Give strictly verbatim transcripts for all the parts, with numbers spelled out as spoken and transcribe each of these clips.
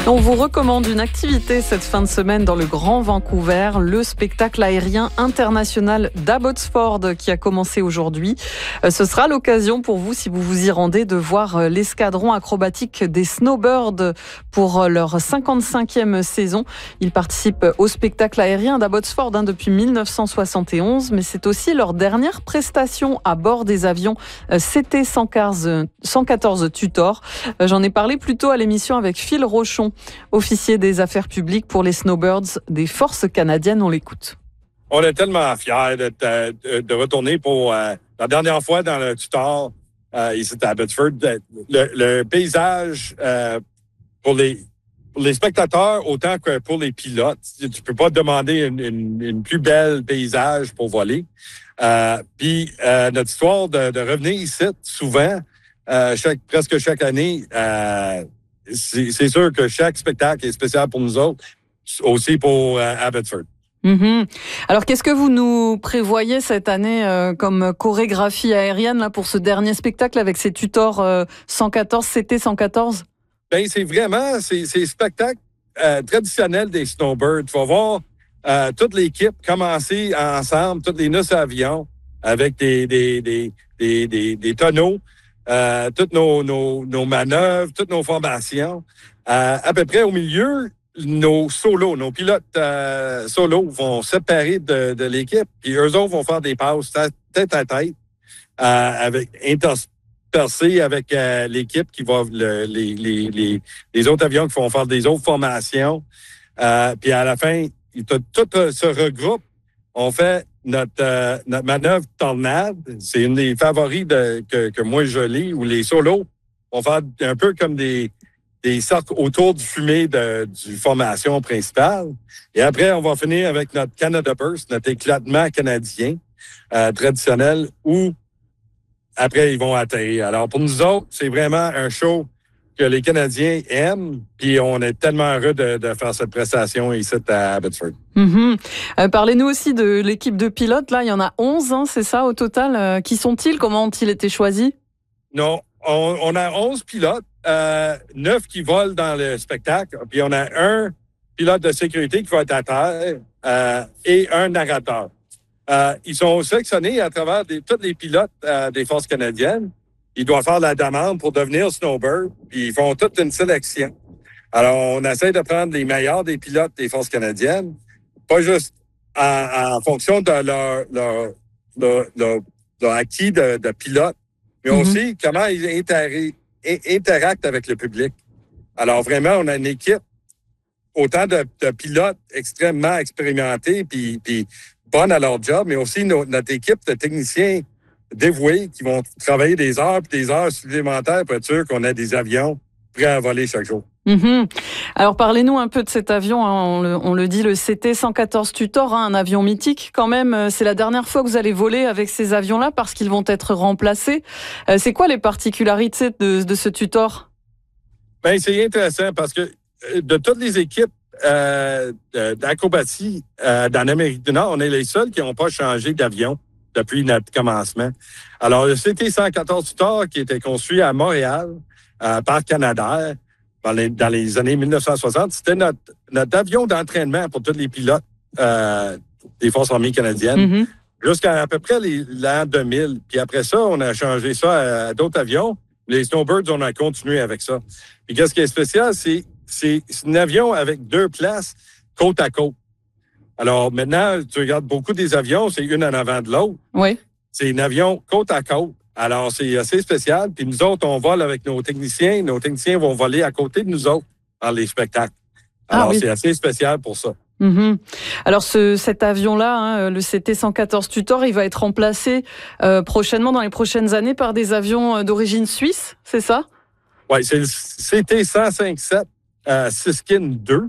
On vous recommande une activité cette fin de semaine dans le Grand Vancouver, le spectacle aérien international d'Abbotsford qui a commencé aujourd'hui. Ce sera l'occasion pour vous, si vous vous y rendez, de voir l'escadron acrobatique des Snowbirds pour leur cinquante-cinquième saison. Ils participent au spectacle aérien d'Abbotsford hein, depuis mille neuf cent soixante et onze, mais c'est aussi leur dernière prestation à bord des avions C T cent quatorze Tutor. J'en ai parlé plus tôt à l'émission avec Phil Rochon, officier des affaires publiques pour les Snowbirds des Forces canadiennes. On l'écoute. On est tellement fiers de, de, de retourner pour euh, la dernière fois dans le Tutor, euh, ici à Abbotsford. Le, le paysage euh, pour, les, pour les spectateurs autant que pour les pilotes. Tu peux pas demander une, une, une plus belle paysage pour voler. Euh, Puis euh, notre histoire de, de revenir ici souvent, euh, chaque, presque chaque année, euh, C'est, c'est sûr que chaque spectacle est spécial pour nous autres, aussi pour euh, Abbotsford. Mm-hmm. Alors, qu'est-ce que vous nous prévoyez cette année euh, comme chorégraphie aérienne là, pour ce dernier spectacle avec ces Tutor euh, cent quatorze, C T cent quatorze? Ben, c'est vraiment, c'est, c'est spectacle euh, traditionnel des Snowbirds. Tu vas voir euh, toute l'équipe commencer ensemble, toutes les neuf avions, avec des, des, des, des, des, des tonneaux. Euh, toutes nos, nos, nos manœuvres, toutes nos formations. Euh, à peu près au milieu, nos solos, nos pilotes euh, solos vont se séparer de, de l'équipe, puis eux autres vont faire des passes tête à tête, euh, avec interspersées avec euh, l'équipe qui va le, les, les, les, les autres avions qui vont faire des autres formations. Euh, puis à la fin, tout se regroupe. On fait notre, euh, notre manœuvre tornade. C'est une des favoris de, que, que moi je lis, où les solos vont faire un peu comme des, des cercles autour du fumée de, du formation principale. Et après, on va finir avec notre Canada Burst, notre éclatement canadien euh, traditionnel, où après, ils vont atterrir. Alors, pour nous autres, c'est vraiment un show que les Canadiens aiment, puis on est tellement heureux de, de faire cette prestation ici à Abbotsford. Mm-hmm. Euh, parlez-nous aussi de l'équipe de pilotes. Là, il y en a onze, hein, c'est ça, au total. Euh, qui sont-ils? Comment ont-ils été choisis? Non, on, on a onze pilotes, euh, neuf qui volent dans le spectacle, puis on a un pilote de sécurité qui va être à terre euh, et un narrateur. Euh, ils sont sélectionnés à travers des, tous les pilotes euh, des Forces canadiennes. Ils doivent faire la demande pour devenir Snowbird, puis ils font toute une sélection. Alors, on essaie de prendre les meilleurs des pilotes des Forces canadiennes, pas juste en, en fonction de leur, leur, leur, leur, leur acquis de, de pilote, mais mm-hmm. aussi comment ils interagissent, interactent avec le public. Alors, vraiment, on a une équipe, autant de, de pilotes extrêmement expérimentés, puis, puis bonnes à leur job, mais aussi nos, notre équipe de techniciens dévoués qui vont travailler des heures et des heures supplémentaires pour être sûr qu'on a des avions prêts à voler chaque jour. Mmh. Alors, parlez-nous un peu de cet avion. Hein. On, le, on le dit, le C T cent quatorze Tutor, hein, un avion mythique quand même. C'est la dernière fois que vous allez voler avec ces avions-là parce qu'ils vont être remplacés. Euh, c'est quoi les particularités de, de ce Tutor? Ben, c'est intéressant parce que de toutes les équipes euh, d'acrobatie euh, dans l'Amérique du Nord, on est les seuls qui n'ont pas changé d'avion depuis notre commencement. Alors, le C T cent quatorze Tutor, qui était construit à Montréal euh, par Canadair dans les, dans les années mille neuf cent soixante, c'était notre, notre avion d'entraînement pour tous les pilotes euh, des Forces armées canadiennes, mm-hmm. jusqu'à à peu près les, l'an deux mille. Puis après ça, on a changé ça à, à d'autres avions. Les Snowbirds, on a continué avec ça. Puis qu'est-ce qui est spécial, c'est, c'est, c'est un avion avec deux places côte à côte. Alors, maintenant, tu regardes beaucoup des avions, c'est une en avant de l'autre. Oui. C'est un avion côte à côte. Alors, c'est assez spécial. Puis nous autres, on vole avec nos techniciens. Nos techniciens vont voler à côté de nous autres dans les spectacles. Alors, ah, oui. C'est assez spécial pour ça. Mm-hmm. Alors, ce, cet avion-là, hein, le C T cent quatorze Tutor, il va être remplacé euh, prochainement, dans les prochaines années, par des avions d'origine suisse, c'est ça? Oui, c'est le C T cent cinquante-sept euh, Siskin deux.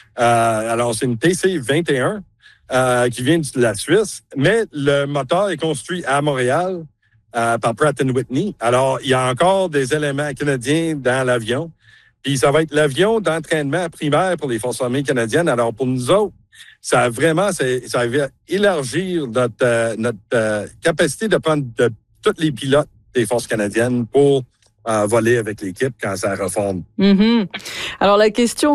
Euh, alors, c'est une T C vingt et un euh, qui vient de la Suisse, mais le moteur est construit à Montréal euh, par Pratt and Whitney. Alors, il y a encore des éléments canadiens dans l'avion. Puis, ça va être l'avion d'entraînement primaire pour les Forces armées canadiennes. Alors, pour nous autres, ça a vraiment, ça, ça va élargir notre, euh, notre euh, capacité de prendre de, tous les pilotes des Forces canadiennes pour euh, voler avec l'équipe quand ça reforme. Mm-hmm. Alors, la question